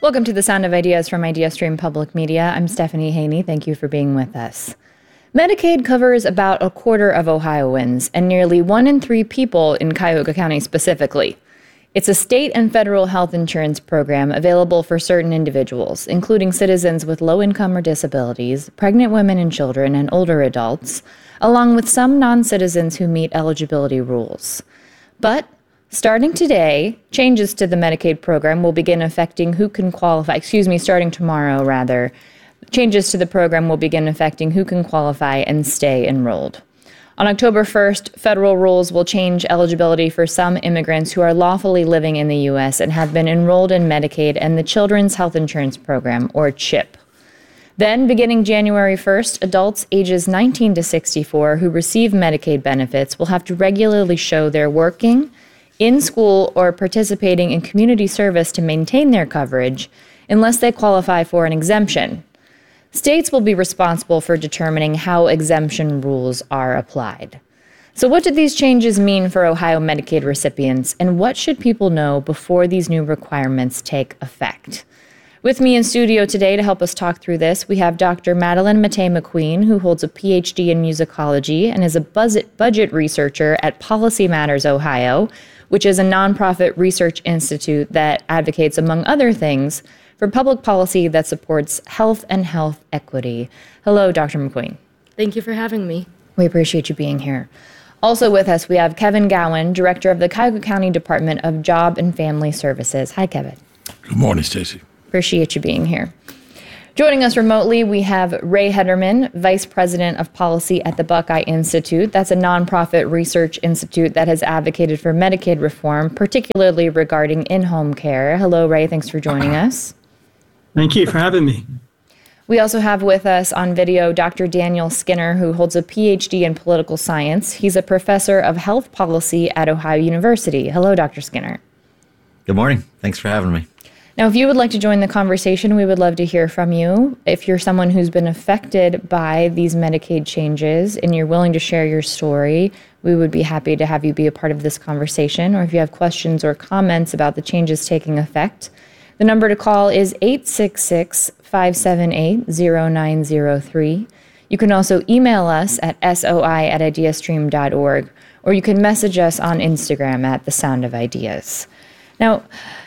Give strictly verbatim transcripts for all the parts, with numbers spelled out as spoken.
Welcome to the Sound of Ideas from IdeaStream Public Media. I'm Stephanie Haney. Thank you for being with us. Medicaid covers about a quarter of Ohioans and nearly one in three people in Cuyahoga County specifically. It's a state and federal health insurance program available for certain individuals, including citizens with low income or disabilities, pregnant women and children, and older adults, along with some non-citizens who meet eligibility rules. But starting today, changes to the Medicaid program will begin affecting who can qualify, excuse me, starting tomorrow, rather. Changes to the program will begin affecting who can qualify and stay enrolled. On October first, federal rules will change eligibility for some immigrants who are lawfully living in the U S and have been enrolled in Medicaid and the Children's Health Insurance Program, or CHIP. Then, beginning January first, adults ages nineteen to sixty-four who receive Medicaid benefits will have to regularly show they're working, in school, or participating in community service to maintain their coverage, unless they qualify for an exemption. States will be responsible for determining how exemption rules are applied. So what do these changes mean for Ohio Medicaid recipients, and what should people know before these new requirements take effect? With me in studio today to help us talk through this, we have Doctor Madeline Mattei McQueen, who holds a P H D in musicology and is a budget researcher at Policy Matters Ohio, which is a nonprofit research institute that advocates, among other things, for public policy that supports health and health equity. Hello, Doctor McQueen. Thank you for having me. We appreciate you being here. Also with us, we have Kevin Gowan, Director of the Cuyahoga County Department of Job and Family Services. Hi, Kevin. Good morning, Stacy. Appreciate you being here. Joining us remotely, we have Ray Hederman, Vice President of Policy at the Buckeye Institute. That's a nonprofit research institute that has advocated for Medicaid reform, particularly regarding in-home care. Hello, Ray. Thanks for joining us. Thank you for having me. We also have with us on video Doctor Daniel Skinner, who holds a P H D in political science. He's a professor of health policy at Ohio University. Hello, Doctor Skinner. Good morning. Thanks for having me. Now, if you would like to join the conversation, we would love to hear from you. If you're someone who's been affected by these Medicaid changes and you're willing to share your story, we would be happy to have you be a part of this conversation. Or if you have questions or comments about the changes taking effect, the number to call is eight six six, five seven eight, zero nine zero three. You can also email us at soi at ideastream dot org, or you can message us on Instagram at The Sound of Ideas. Now,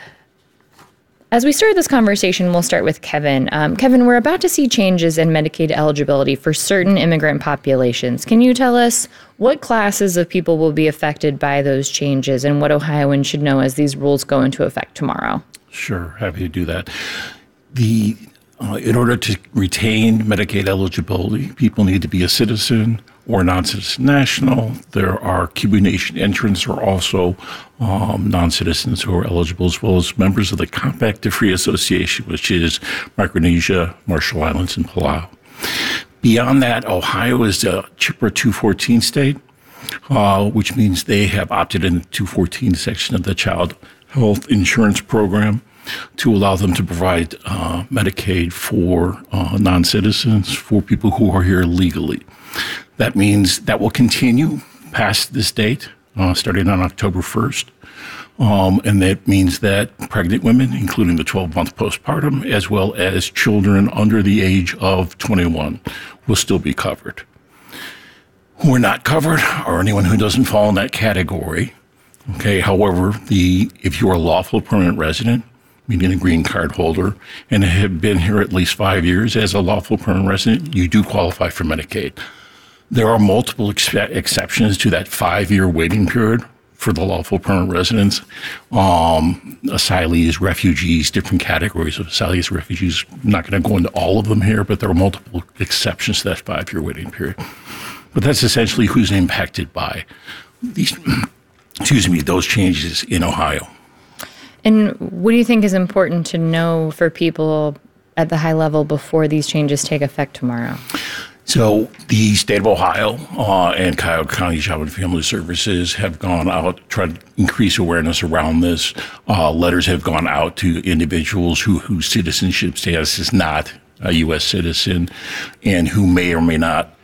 as we start this conversation, we'll start with Kevin. Um, Kevin, we're about to see changes in Medicaid eligibility for certain immigrant populations. Can you tell us what classes of people will be affected by those changes and what Ohioans should know as these rules go into effect tomorrow? Sure, happy to do that. The uh, in order to retain Medicaid eligibility, people need to be a citizen or non-citizen national. There are Cuban Nation entrants who are also um, non-citizens who are eligible, as well as members of the Compact of Free Association, which is Micronesia, Marshall Islands, and Palau. Beyond that, Ohio is a CHIPRA two fourteen state, uh, which means they have opted in the two fourteen section of the Child Health Insurance Program to allow them to provide uh, Medicaid for uh, non-citizens, for people who are here legally. That means that will continue past this date, uh, starting on October first. Um, and that means that pregnant women, including the twelve-month postpartum, as well as children under the age of twenty-one, will still be covered. Who are not covered are anyone who doesn't fall in that category. Okay, however, the if you are a lawful permanent resident, meaning a green card holder, and have been here at least five years as a lawful permanent resident, you do qualify for Medicaid. There are multiple ex- exceptions to that five-year waiting period for the lawful permanent residents. Um, asylees, refugees, different categories of asylees, refugees. I'm not going to go into all of them here, but there are multiple exceptions to that five-year waiting period. But that's essentially who's impacted by these, excuse me, those changes in Ohio. And what do you think is important to know for people at the high level before these changes take effect tomorrow? So the state of Ohio uh, and Cuyahoga County Job and Family Services have gone out, tried to increase awareness around this. Uh, letters have gone out to individuals who whose citizenship status is not a U S citizen and who may or may not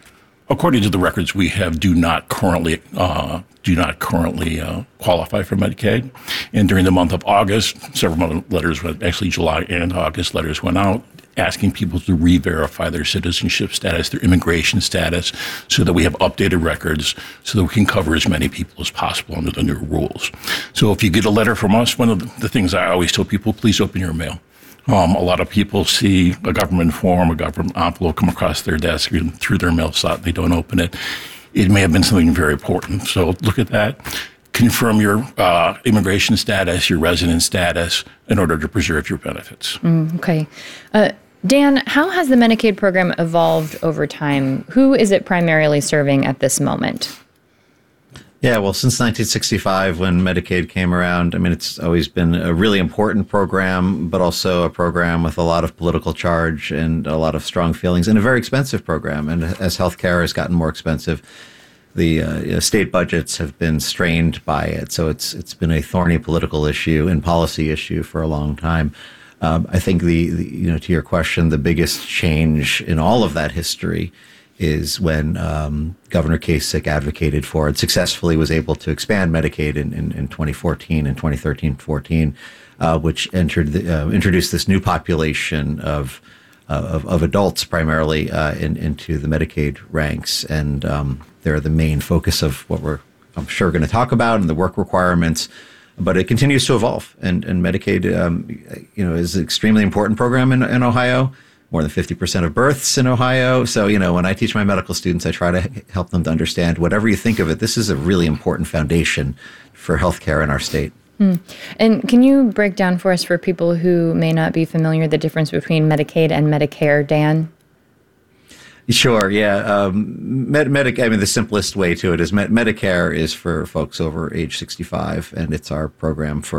according to the records we have, do not currently uh, do not currently uh, qualify for Medicaid. And during the month of August, several letters went, actually July and August, letters went out asking people to re-verify their citizenship status, their immigration status, so that we have updated records so that we can cover as many people as possible under the new rules. So if you get a letter from us, one of the things I always tell people, please open your mail. Um, a lot of people see a government form, a government envelope come across their desk through their mail slot, and they don't open it. It may have been something very important. So look at that. Confirm your uh, immigration status, your resident status, in order to preserve your benefits. Mm, okay. Uh, Dan, how has the Medicaid program evolved over time? Who is it primarily serving at this moment? Yeah, well, since nineteen sixty-five, when Medicaid came around, I mean, it's always been a really important program, but also a program with a lot of political charge and a lot of strong feelings, and a very expensive program. And as healthcare has gotten more expensive, the uh, you know, state budgets have been strained by it. So it's it's been a thorny political issue and policy issue for a long time. Um, I think the, the you know to your question, the biggest change in all of that history is when um, Governor Kasich advocated for and successfully was able to expand Medicaid in, in, in twenty fourteen and twenty thirteen fourteen, uh, which entered the, uh, introduced this new population of uh, of, of adults primarily uh, in, into the Medicaid ranks, and um, they're the main focus of what we're I'm sure going to talk about and the work requirements. But it continues to evolve, and and Medicaid, um, you know, is an extremely important program in, in Ohio. More than fifty percent of births in Ohio. So, you know, when I teach my medical students, I try to help them to understand, whatever you think of it, this is a really important foundation for healthcare in our state. Hmm. And can you break down for us, for people who may not be familiar, the difference between Medicaid and Medicare, Dan? Sure, yeah. Um, Med- Medic- I mean, the simplest way to it is Med- Medicare is for folks over age sixty-five, and it's our program for